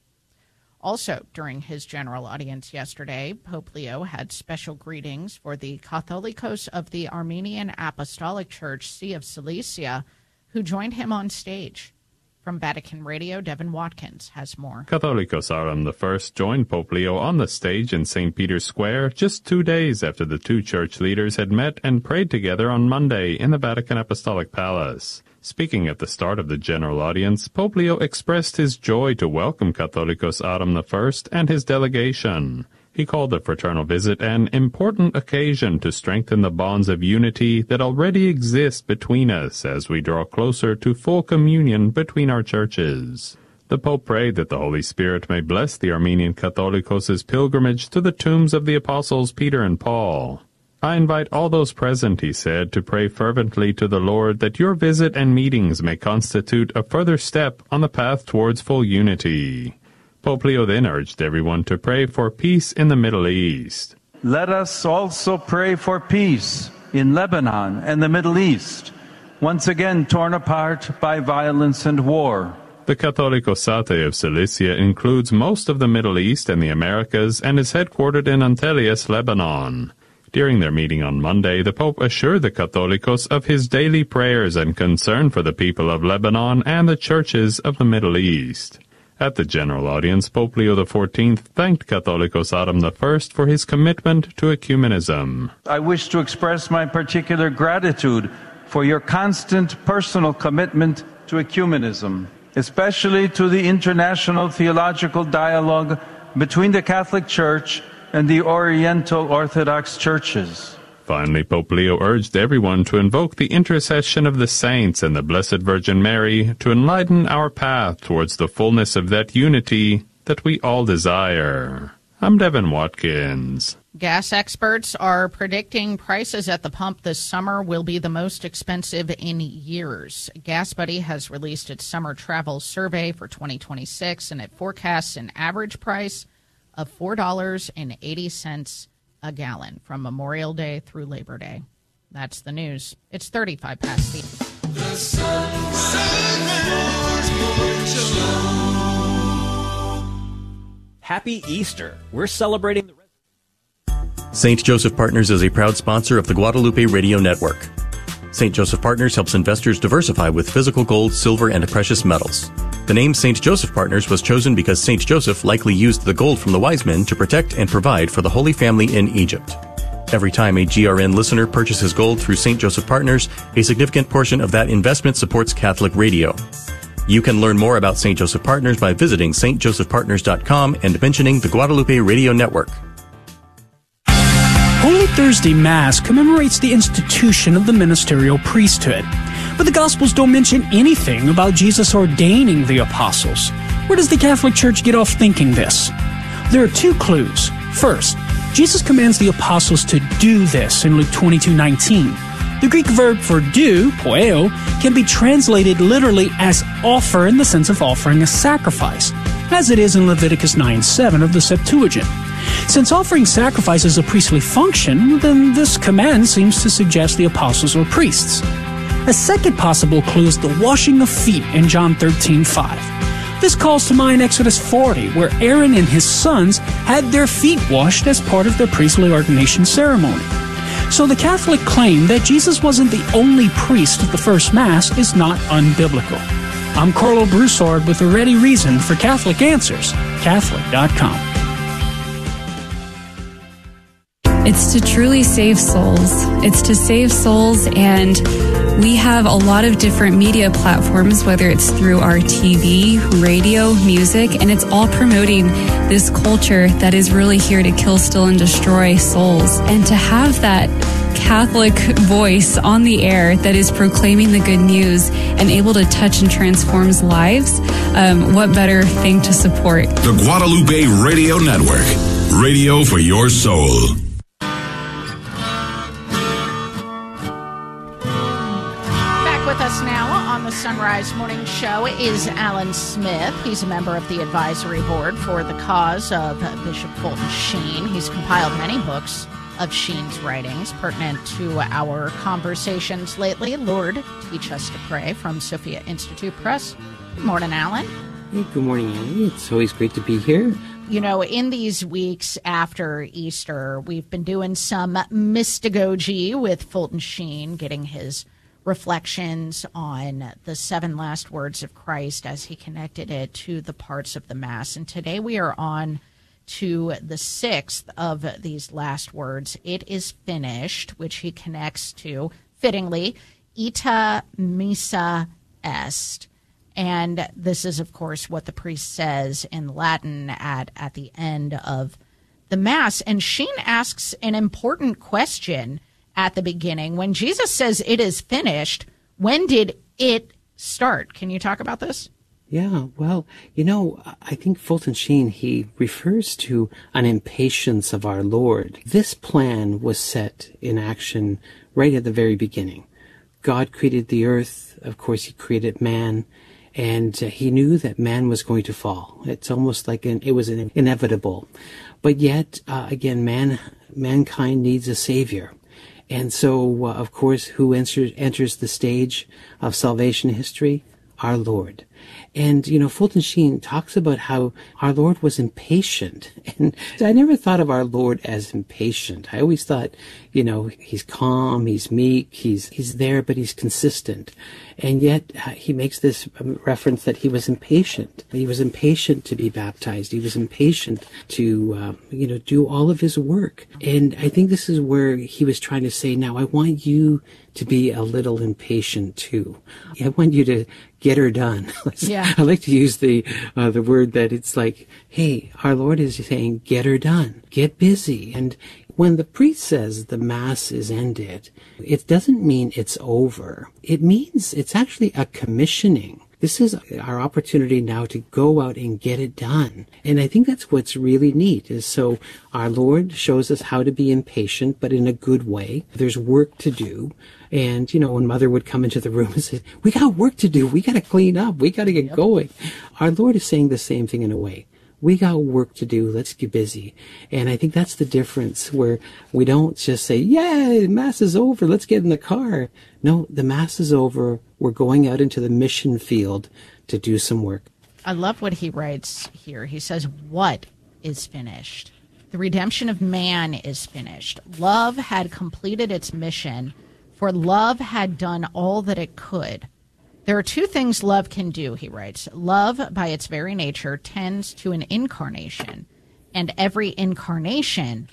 Speaker 2: Also, during his general audience yesterday, Pope Leo had special greetings for the Catholicos of the Armenian Apostolic Church, See of Cilicia, who joined him on stage. From Vatican Radio, Devin Watkins has more.
Speaker 18: Catholicos Autumn the First joined Pope Leo on the stage in Saint Peter's Square just two days after the two church leaders had met and prayed together on Monday in the Vatican Apostolic Palace. Speaking at the start of the general audience, Pope Leo expressed his joy to welcome Catholicos Autumn the First and his delegation. He called the fraternal visit an important occasion to strengthen the bonds of unity that already exist between us as we draw closer to full communion between our churches. The Pope prayed that the Holy Spirit may bless the Armenian Catholicos' pilgrimage to the tombs of the apostles Peter and Paul. "I invite all those present," he said, "to pray fervently to the Lord that your visit and meetings may constitute a further step on the path towards full unity." Pope Leo then urged everyone to pray for peace in the Middle East.
Speaker 4: Let us also pray for peace in Lebanon and the Middle East, once again torn apart by violence and war.
Speaker 18: The Catholicosate of Cilicia includes most of the Middle East and the Americas and is headquartered in Antelias, Lebanon. During their meeting on Monday, the Pope assured the Catholicos of his daily prayers and concern for the people of Lebanon and the churches of the Middle East. At the general audience, Pope Leo the Fourteenth thanked Catholicos Autumn the First for his commitment to ecumenism.
Speaker 4: I wish to express my particular gratitude for your constant personal commitment to ecumenism, especially to the international theological dialogue between the Catholic Church and the Oriental Orthodox churches.
Speaker 18: Finally, Pope Leo urged everyone to invoke the intercession of the saints and the Blessed Virgin Mary to enlighten our path towards the fullness of that unity that we all desire. I'm Devin Watkins.
Speaker 2: Gas experts are predicting prices at the pump this summer will be the most expensive in years. GasBuddy has released its summer travel survey for twenty twenty-six, and it forecasts an average price of four dollars and eighty cents a gallon from Memorial Day through Labor Day. That's the news. It's thirty-five past eight. The
Speaker 1: Happy Easter. We're celebrating the
Speaker 19: Saint Joseph Partners is a proud sponsor of the Guadalupe Radio Network. Saint Joseph Partners helps investors diversify with physical gold, silver, and precious metals. The name Saint Joseph Partners was chosen because Saint Joseph likely used the gold from the wise men to protect and provide for the Holy Family in Egypt. Every time a G R N listener purchases gold through Saint Joseph Partners, a significant portion of that investment supports Catholic radio. You can learn more about Saint Joseph Partners by visiting s t joseph partners dot com and mentioning the Guadalupe Radio Network.
Speaker 20: Holy Thursday Mass commemorates the institution of the ministerial priesthood. But the Gospels don't mention anything about Jesus ordaining the apostles. Where does the Catholic Church get off thinking this? There are two clues. First, Jesus commands the apostles to do this in Luke twenty-two nineteen. The Greek verb for do, poeo, can be translated literally as offer in the sense of offering a sacrifice, as it is in Leviticus nine seven of the Septuagint. Since offering sacrifice is a priestly function, then this command seems to suggest the apostles were priests. A second possible clue is the washing of feet in John thirteen five. This calls to mind Exodus forty, where Aaron and his sons had their feet washed as part of their priestly ordination ceremony. So the Catholic claim that Jesus wasn't the only priest at the first Mass is not unbiblical. I'm Carlo Broussard with a ready reason for Catholic Answers, Catholic dot com.
Speaker 21: It's to truly save souls. It's to save souls, and we have a lot of different media platforms, whether it's through our T V, radio, music, and it's all promoting this culture that is really here to kill, steal, and destroy souls. And to have that Catholic voice on the air that is proclaiming the good news and able to touch and transform lives, um, what better thing to support?
Speaker 22: The Guadalupe Radio Network. Radio for your soul.
Speaker 2: Sunrise Morning Show is Alan Smith. He's a member of the advisory board for the cause of Bishop Fulton Sheen. He's compiled many books of Sheen's writings pertinent to our conversations lately. Lord, Teach Us to Pray from Sophia Institute Press. Good morning, Alan.
Speaker 23: Hey, good morning, Annie. It's always great to be here.
Speaker 2: You know, in these weeks after Easter, we've been doing some mystagogy with Fulton Sheen, getting his reflections on the seven last words of Christ as he connected it to the parts of the Mass. And today we are on to the sixth of these last words. It is finished, which he connects to, fittingly, ita missa est. And this is, of course, what the priest says in Latin at, at the end of the Mass. And Sheen asks an important question at the beginning. When Jesus says it is finished, when did it start? Can you talk about this?
Speaker 23: Yeah, well, you know, I think Fulton Sheen, he refers to an impatience of our Lord. This plan was set in action right at the very beginning. God created the earth. Of course, he created man, and uh, he knew that man was going to fall. It's almost like an, it was an inevitable. But yet, uh, again, man, mankind needs a savior. And so, uh, of course, who enters, enters the stage of salvation history? Our Lord. And, you know, Fulton Sheen talks about how our Lord was impatient. And I never thought of our Lord as impatient. I always thought, you know, he's calm, he's meek, he's he's there, but he's consistent. And yet uh, he makes this reference that he was impatient. He was impatient to be baptized. He was impatient to, uh, you know, do all of his work. And I think this is where he was trying to say, now I want you to be a little impatient too. I want you to get her done.
Speaker 2: Yeah.
Speaker 23: I like to use the uh, the word that it's like, hey, our Lord is saying, get her done, get busy. And when the priest says the Mass is ended, it doesn't mean it's over. It means it's actually a commissioning. This is our opportunity now to go out and get it done. And I think that's what's really neat is so our Lord shows us how to be impatient, but in a good way. There's work to do. And, you know, when Mother would come into the room and say, we got work to do. We got to clean up. We got to get yep. going. Our Lord is saying the same thing in a way. We got work to do. Let's get busy. And I think that's the difference where we don't just say, yay, Mass is over. Let's get in the car. No, the Mass is over. We're going out into the mission field to do some work.
Speaker 2: I love what he writes here. He says, what is finished? The redemption of man is finished. Love had completed its mission, for love had done all that it could. There are two things love can do, he writes. Love, by its very nature, tends to an incarnation, and every incarnation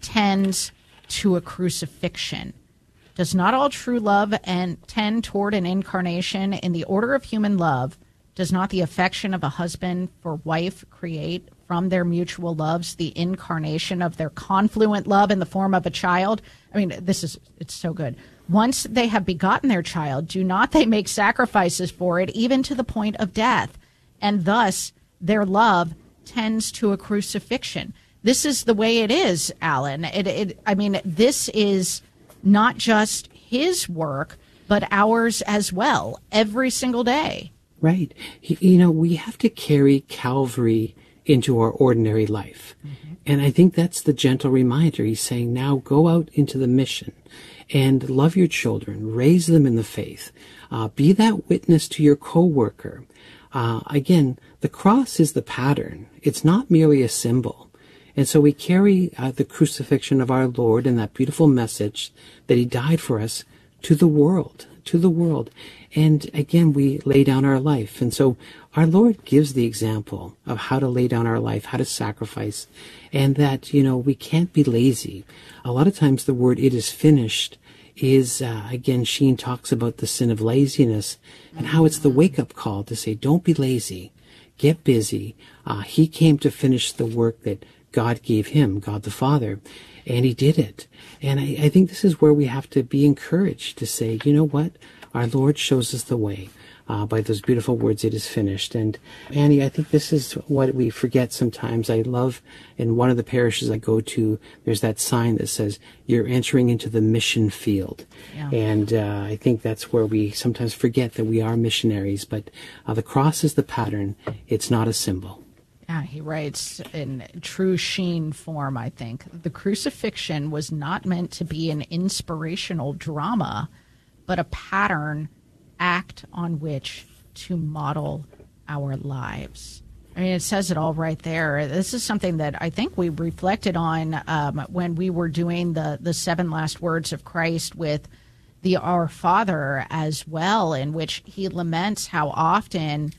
Speaker 2: tends to a crucifixion. Does not all true love and tend toward an incarnation? In the order of human love, does not the affection of a husband for wife create from their mutual loves the incarnation of their confluent love in the form of a child? I mean, this is, it's so good. Once they have begotten their child, do not they make sacrifices for it, even to the point of death? And thus their love tends to a crucifixion. This is the way it is, Alan. It, it, I mean, this is not just his work, but ours as well, every single day.
Speaker 23: Right. You know, we have to carry Calvary into our ordinary life. Mm-hmm. And I think that's the gentle reminder. He's saying, now go out into the mission and love your children, raise them in the faith, uh, be that witness to your coworker. Uh, again, the cross is the pattern. It's not merely a symbol. And so we carry uh, the crucifixion of our Lord and that beautiful message that he died for us to the world, to the world. And again, we lay down our life. And so our Lord gives the example of how to lay down our life, how to sacrifice, and that, you know, we can't be lazy. A lot of times the word "it is finished" is, uh, again, Sheen talks about the sin of laziness and how it's the wake-up call to say, don't be lazy, get busy. Uh, he came to finish the work that God gave him, God the Father, and he did it. And I, I think this is where we have to be encouraged to say, you know what? Our Lord shows us the way uh, by those beautiful words, "it is finished." And Annie, I think this is what we forget sometimes. I love in one of the parishes I go to, there's that sign that says, you're entering into the mission field. Yeah. And uh, I think that's where we sometimes forget that we are missionaries. But uh, the cross is the pattern. It's not a symbol.
Speaker 2: Yeah, he writes in true Sheen form, I think, the crucifixion was not meant to be an inspirational drama, but a pattern act on which to model our lives. I mean, it says it all right there. This is something that I think we reflected on um, when we were doing the, the seven last words of Christ with the Our Father as well, in which he laments how often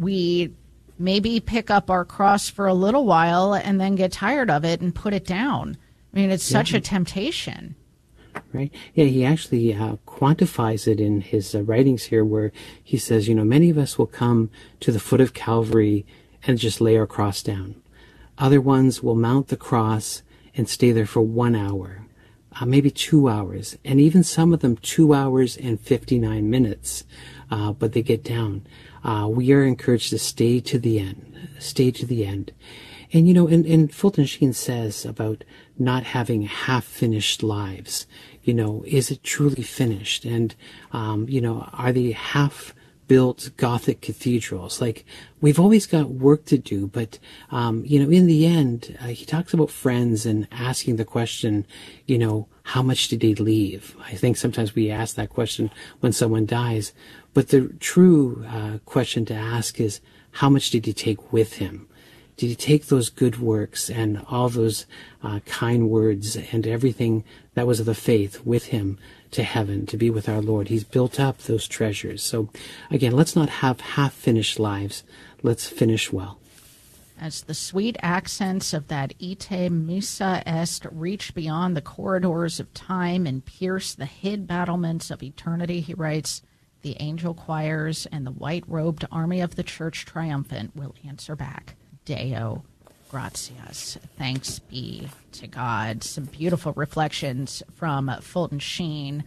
Speaker 2: we maybe pick up our cross for a little while and then get tired of it and put it down. I mean, it's such yeah. a temptation.
Speaker 23: Right. Yeah, he actually uh, quantifies it in his uh, writings here where he says, you know, many of us will come to the foot of Calvary and just lay our cross down. Other ones will mount the cross and stay there for one hour, uh, maybe two hours, and even some of them two hours and fifty-nine minutes, uh, but they get down. Uh, we are encouraged to stay to the end, stay to the end. And, you know, and, and Fulton Sheen says about not having half-finished lives. You know, is it truly finished? And, um, you know, are they half-built Gothic cathedrals? Like, we've always got work to do, but, um, you know, in the end, uh, he talks about friends and asking the question, you know, how much did they leave? I think sometimes we ask that question when someone dies, but the true uh, question to ask is, how much did he take with him? Did he take those good works and all those uh, kind words and everything that was of the faith with him to heaven, to be with our Lord? He's built up those treasures. So, again, let's not have half-finished lives. Let's finish well.
Speaker 2: As the sweet accents of that Ite Missa Est reach beyond the corridors of time and pierce the hid battlements of eternity, he writes, the angel choirs and the white-robed army of the church triumphant will answer back, Deo gratias. Thanks be to God. Some beautiful reflections from Fulton Sheen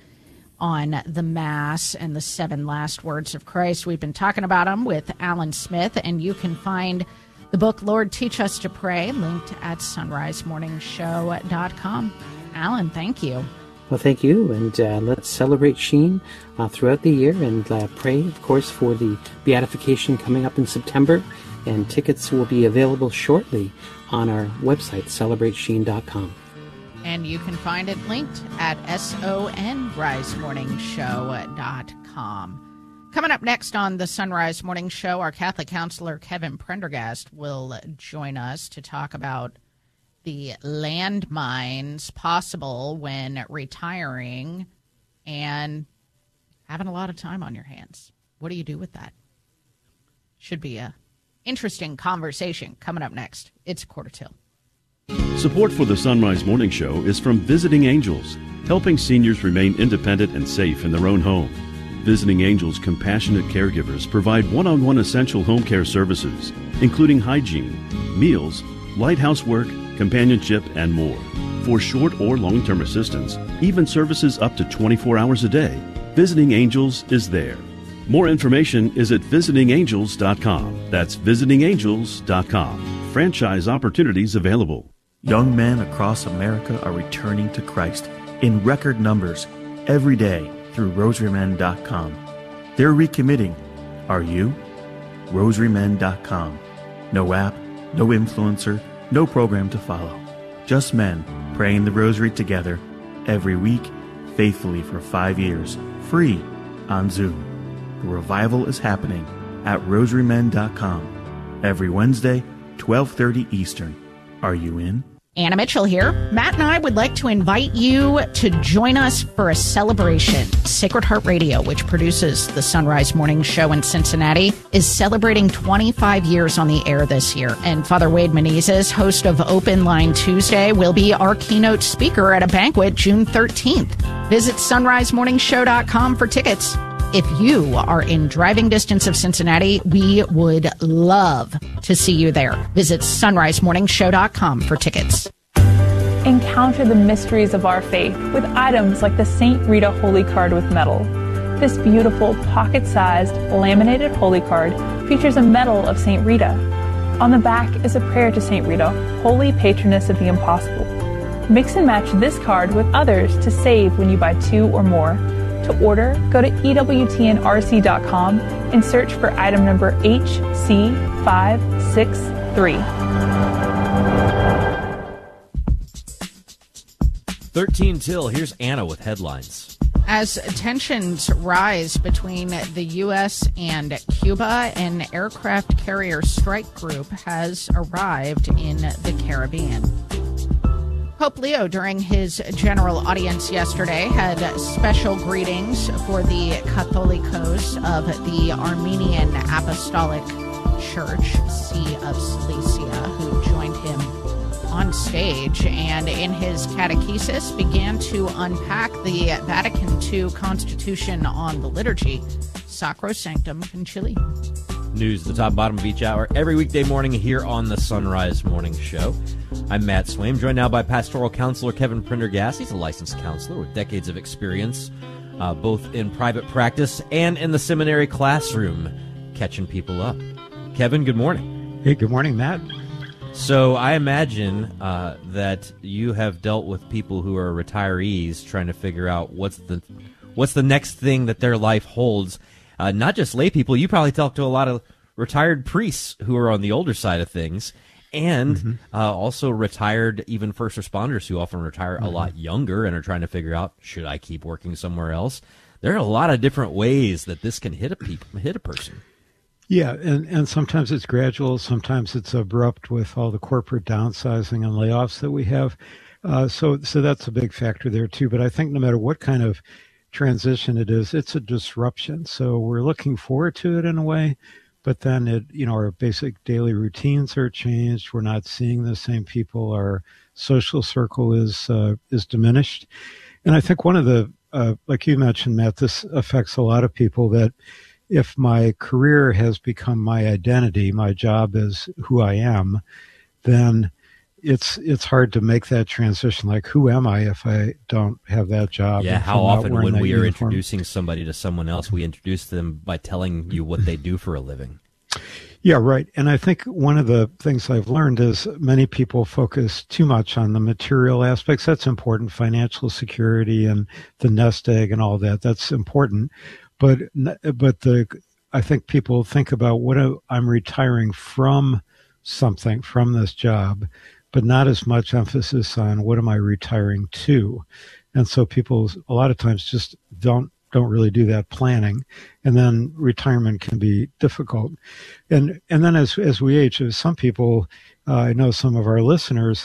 Speaker 2: on the Mass and the seven last words of Christ. We've been talking about them with Alan Smith, and you can find the book, Lord, Teach Us to Pray, linked at sunrise morning show dot com. Alan, thank you.
Speaker 23: Well, thank you, and uh, let's celebrate Sheen uh, throughout the year and uh, pray, of course, for the beatification coming up in September. And tickets will be available shortly on our website, celebrate sheen dot com.
Speaker 2: And you can find it linked at sunrise morning show dot com. Coming up next on the Sunrise Morning Show, our Catholic counselor Kevin Prendergast will join us to talk about the landmines possible when retiring and having a lot of time on your hands. What do you do with that? Should be a interesting conversation coming up next. It's a quarter till.
Speaker 5: Support for the Sunrise Morning Show is from Visiting Angels, helping seniors remain independent and safe in their own home. Visiting Angels compassionate caregivers provide one-on-one essential home care services, including hygiene, meals, light housework, companionship, and more. For short or long-term assistance, even services up to twenty-four hours a day, Visiting Angels is there. More information is at visiting angels dot com. That's visiting angels dot com. Franchise opportunities available.
Speaker 6: Young men across America are returning to Christ in record numbers every day through rosary men dot com. They're recommitting. Are you? rosary men dot com. No app, no influencer, no program to follow. Just men praying the rosary together every week, faithfully for five years, free on Zoom. The revival is happening at rosary men dot com every Wednesday, twelve thirty Eastern. Are you in?
Speaker 2: Anna Mitchell here. Matt and I would like to invite you to join us for a celebration. Sacred Heart Radio, which produces the Sunrise Morning Show in Cincinnati, is celebrating twenty-five years on the air this year. And Father Wade Menezes, host of Open Line Tuesday, will be our keynote speaker at a banquet June thirteenth. Visit sunrise morning show dot com for tickets. If you are in driving distance of Cincinnati, we would love to see you there. Visit sunrise morning show dot com for tickets.
Speaker 7: Encounter the mysteries of our faith with items like the Saint Rita Holy Card with medal. This beautiful pocket-sized laminated holy card features a medal of Saint Rita. On the back is a prayer to Saint Rita, holy patroness of the impossible. Mix and match this card with others to save when you buy two or more. To order, go to E W T N R C dot com and search for item number H C five six three.
Speaker 1: thirteen till, here's Anna with headlines.
Speaker 2: As tensions rise between the U S and Cuba, an aircraft carrier strike group has arrived in the Caribbean. Pope Leo, during his general audience yesterday, had special greetings for the Catholicos of the Armenian Apostolic Church, See of Cilicia, who joined him on stage, and in his catechesis began to unpack the Vatican two Constitution on the liturgy, Sacrosanctum Concilium.
Speaker 1: News, the top bottom of each hour, every weekday morning here on the Sunrise Morning Show. I'm Matt Swaim, joined now by pastoral counselor Kevin Prendergast. He's a licensed counselor with decades of experience, uh, both in private practice and in the seminary classroom, catching people up. Kevin, good morning.
Speaker 24: Hey, good morning, Matt.
Speaker 1: So I imagine uh, that you have dealt with people who are retirees trying to figure out what's the what's the next thing that their life holds. Uh, not just lay people. You probably talk to a lot of retired priests who are on the older side of things, and mm-hmm. uh, also retired even first responders who often retire mm-hmm. a lot younger and are trying to figure out, should I keep working somewhere else? There are a lot of different ways that this can hit a pe- hit a person.
Speaker 24: Yeah, and, and sometimes it's gradual, sometimes it's abrupt with all the corporate downsizing and layoffs that we have. Uh, so, so that's a big factor there too. But I think no matter what kind of transition it is, it's a disruption. So we're looking forward to it in a way, but then it, you know, our basic daily routines are changed. We're not seeing the same people. Our social circle is uh, is diminished. And I think one of the, uh, like you mentioned, Matt, this affects a lot of people, that if my career has become my identity, my job is who I am, then it's it's hard to make that transition. Like, who am I if I don't have that job?
Speaker 1: Yeah, how often when we are uniform? introducing somebody to someone else, we introduce them by telling you what they do for a living.
Speaker 24: Yeah, right. And I think one of the things I've learned is many people focus too much on the material aspects. That's important, financial security and the nest egg and all that. That's important. But but the I think people think about what I'm retiring from something, from this job, but not as much emphasis on what am I retiring to. And so people a lot of times just don't don't really do that planning, and then retirement can be difficult. And and then as as we age, some people, uh, I know some of our listeners,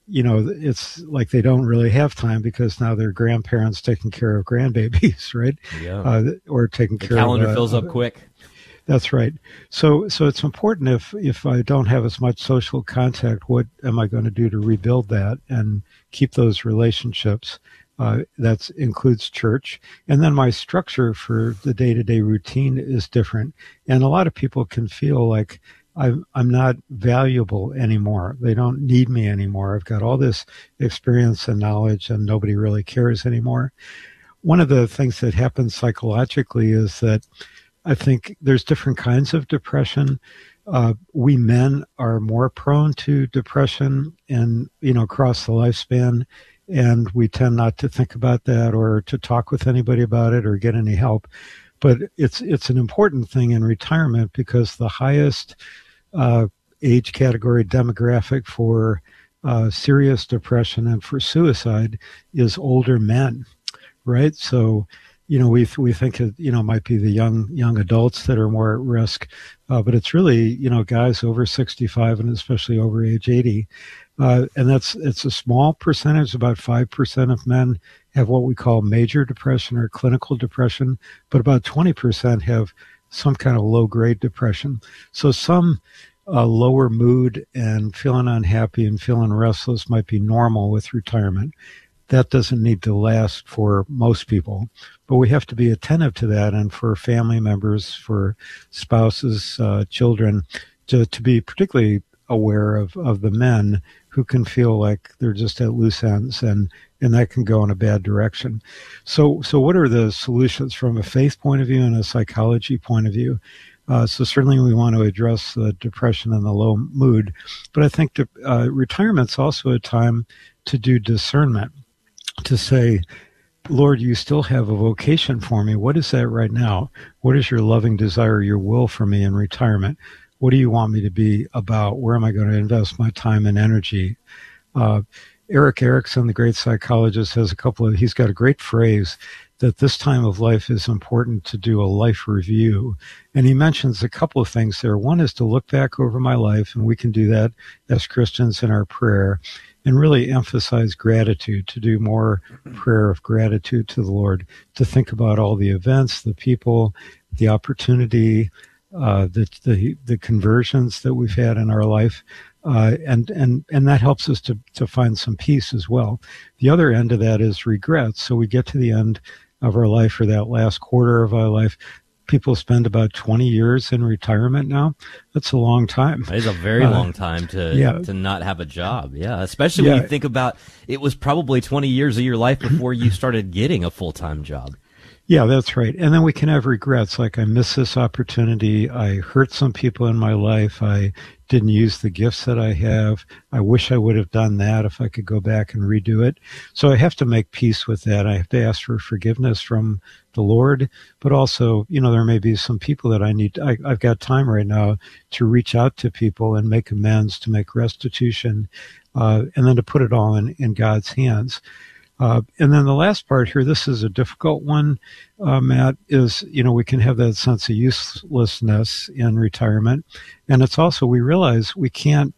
Speaker 24: you know, it's like they don't really have time because now they're grandparents taking care of grandbabies, right?
Speaker 1: Yeah.
Speaker 24: Uh, or taking
Speaker 1: the
Speaker 24: care
Speaker 1: calendar
Speaker 24: of...
Speaker 1: calendar fills
Speaker 24: uh,
Speaker 1: up quick.
Speaker 24: That's right. So, so it's important if, if I don't have as much social contact, what am I going to do to rebuild that and keep those relationships? Uh, that includes church. And then my structure for the day-to-day routine is different. And a lot of people can feel like I'm, I'm not valuable anymore. They don't need me anymore. I've got all this experience and knowledge and nobody really cares anymore. One of the things that happens psychologically is that I think there's different kinds of depression. Uh, we men are more prone to depression and, you know, across the lifespan. And we tend not to think about that or to talk with anybody about it or get any help. But it's, it's an important thing in retirement because the highest, uh, age category demographic for, uh, serious depression and for suicide is older men, right? So, you know, we we think it, you know, might be the young young adults that are more at risk, uh, but it's really, you know, guys over sixty-five and especially over age eighty, uh, and that's it's a small percentage. About five percent of men have what we call major depression or clinical depression, but about twenty percent have some kind of low grade depression. So some uh, lower mood and feeling unhappy and feeling restless might be normal with retirement. That doesn't need to last for most people, but we have to be attentive to that, and for family members, for spouses, uh, children, to, to be particularly aware of, of the men who can feel like they're just at loose ends, and, and that can go in a bad direction. So, so what are the solutions from a faith point of view and a psychology point of view? Uh, so certainly we want to address the depression and the low mood, but I think de- uh, retirement's also a time to do discernment. To say, Lord, you still have a vocation for me. What is that right now? What is your loving desire, your will for me in retirement? What do you want me to be about? Where am I going to invest my time and energy? Uh, Eric Erickson, the great psychologist, has a couple of, he's got a great phrase that this time of life is important to do a life review. And he mentions a couple of things there. One is to look back over my life, and we can do that as Christians in our prayer, and really emphasize gratitude, to do more prayer of gratitude to the Lord, to think about all the events, the people, the opportunity, uh, the, the, the conversions that we've had in our life. Uh, and, and, and that helps us to, to find some peace as well. The other end of that is regrets. So we get to the end of our life, or that last quarter of our life. People spend about twenty years in retirement now. That's a long time.
Speaker 1: It is a very
Speaker 24: uh,
Speaker 1: long time to
Speaker 24: yeah.
Speaker 1: to not have a job. Yeah, especially
Speaker 24: yeah.
Speaker 1: when you think about it was probably twenty years of your life before you started getting a full-time job.
Speaker 24: Yeah, that's right. And then we can have regrets, like I missed this opportunity. I hurt some people in my life. I didn't use the gifts that I have. I wish I would have done that if I could go back and redo it. So I have to make peace with that. I have to ask for forgiveness from the Lord, but also, you know, there may be some people that I need. I, I've got time right now to reach out to people and make amends, to make restitution, uh, and then to put it all in, in God's hands. Uh, and then the last part here, this is a difficult one, uh, Matt, is, you know, we can have that sense of uselessness in retirement. And it's also, we realize we can't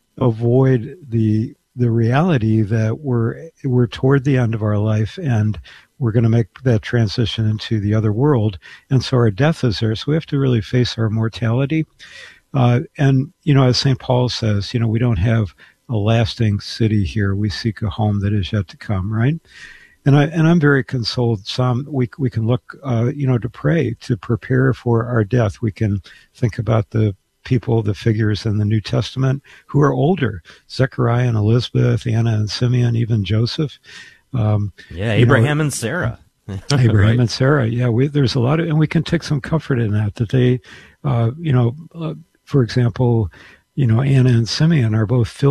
Speaker 24: avoid the the reality that we're we're toward the end of our life, and we're going to make that transition into the other world. And so our death is there. So we have to really face our mortality. Uh, and, you know, as Saint Paul says, you know, we don't have a lasting city here. We seek a home that is yet to come, right? And I and I'm very consoled. Some we we can look, uh, you know, to pray, to prepare for our death. We can think about the people, the figures in the New Testament who are older: Zechariah and Elizabeth, Anna and Simeon, even Joseph. Um,
Speaker 1: yeah, Abraham know, and Sarah.
Speaker 24: Abraham
Speaker 1: right.
Speaker 24: and Sarah. Yeah, we, there's a lot of, and we can take some comfort in that. That they, uh, you know, uh, for example, you know, Anna and Simeon are both filled